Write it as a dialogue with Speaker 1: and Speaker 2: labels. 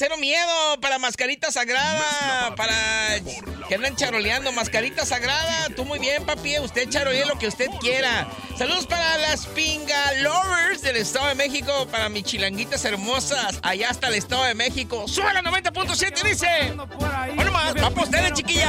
Speaker 1: cero miedo, para Mascarita Sagrada, para que andan charoleando, Mascarita Sagrada, tú muy bien, papi, usted charolee lo que usted quiera. Saludos para las Pinga Lovers del Estado de México, para mis chilanguitas hermosas, allá hasta el Estado de México. ¡Sube a la 90.7, dice! Bueno más, va para ustedes, chiquilla.